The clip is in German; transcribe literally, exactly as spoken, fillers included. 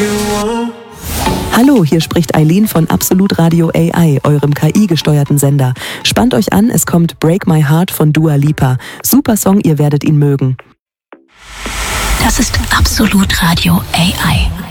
Hallo, hier spricht Eileen von Absolut Radio A I, eurem K I-gesteuerten Sender. Spannt euch an, es kommt Break My Heart von Dua Lipa. Super Song, ihr werdet ihn mögen. Das ist Absolut Radio A I.